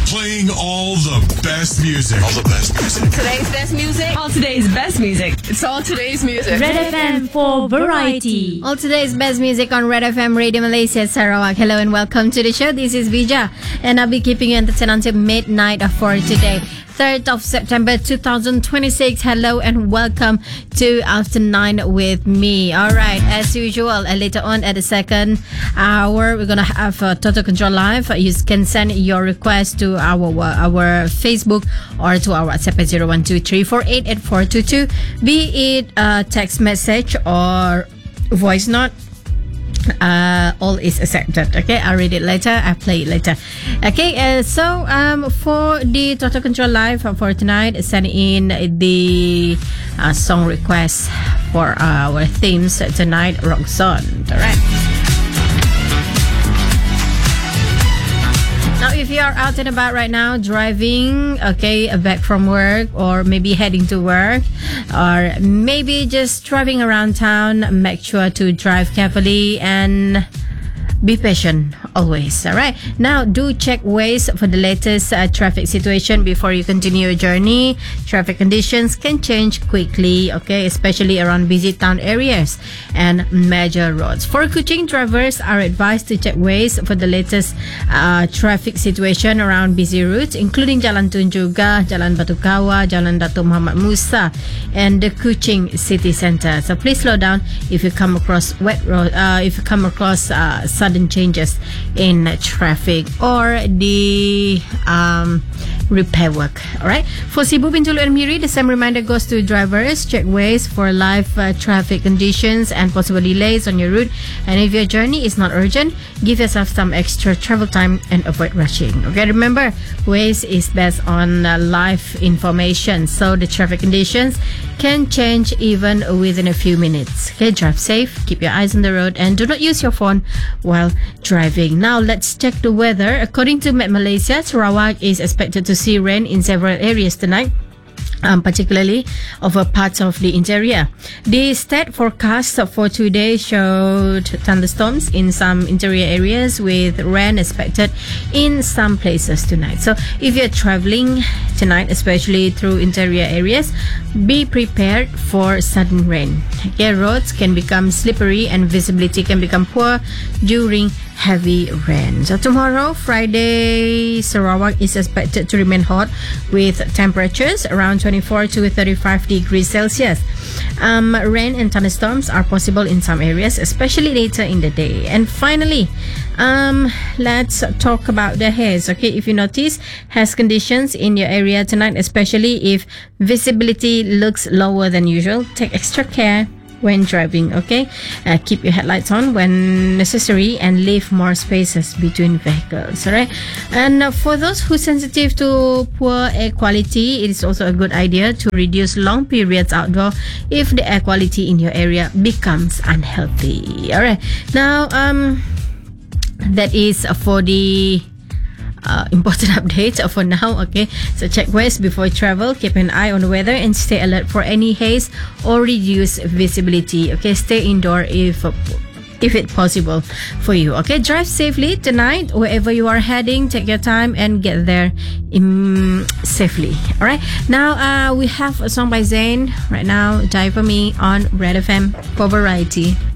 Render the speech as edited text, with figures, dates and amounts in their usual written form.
Playing all the best music. All the best music. Today's best music. All today's best music. It's all today's music. Red FM for variety. All today's best music on Red FM Radio Malaysia Sarawak. Hello and welcome to the show. This is Vija, and I'll be keeping you entertained until midnight for today. 3rd of September 2026. Hello and welcome to After 9 with me. Alright, as usual, later on at the second hour, we're gonna have Total Control Live. You can send your request to our Facebook or to our WhatsApp at 0123488422, be it a text message or voice note. All is accepted. Okay, I'll read it later. I'll play it later. Okay, so for the Total Control Live for tonight, send in the song request for our themes tonight, Rock Zone. Alright. Now, if you are out and about right now, driving, okay, back from work, or maybe heading to work, or maybe just driving around town, make sure to drive carefully and be patient always. All right. Now, do check Waze for the latest traffic situation before you continue your journey. Traffic conditions can change quickly, okay, especially around busy town areas and major roads. For Kuching, drivers are advised to check Waze for the latest traffic situation around busy routes, including Jalan Tunjungan, Jalan Batu Kawa, Jalan Datuk Muhammad Musa, and the Kuching city centre. So please slow down if you come across wet road, if you come across sudden changes in traffic or the repair work. Alright, for Cebu, Bintulu and Miri, the same reminder goes to drivers. Check Waze for live traffic conditions and possible delays on your route, and if your journey is not urgent, give yourself some extra travel time and avoid rushing. Okay, remember, Waze is based on live information, so the traffic conditions can change even within a few minutes. Okay, drive safe, keep your eyes on the road, and do not use your phone while driving. Now, let's check the weather. According to Met Malaysia, Sarawak is expected to see rain in several areas tonight, particularly over parts of the interior. The state forecast for today showed thunderstorms in some interior areas with rain expected in some places tonight. So if you're traveling tonight, especially through interior areas, be prepared for sudden rain. Okay, roads can become slippery and visibility can become poor during heavy rain. So tomorrow, Friday, Sarawak is expected to remain hot with temperatures around 24 to 35 degrees Celsius. Rain and thunderstorms are possible in some areas, especially later in the day. And finally, let's talk about the haze. Okay, if you notice haze conditions in your area tonight, especially if visibility looks lower than usual, take extra care when driving. Okay, keep your headlights on when necessary and leave more spaces between vehicles. All right, and for those who are sensitive to poor air quality, it is also a good idea to reduce long periods outdoor if the air quality in your area becomes unhealthy. All right, now that is for the important update for now. Okay, so check Waze before you travel, keep an eye on the weather, and stay alert for any haze or reduced visibility. Okay, stay indoor if it's possible for you. Okay, drive safely tonight wherever you are heading. Take your time and get there safely. All right, now we have a song by Zayn right now, Die For Me on Red FM for variety.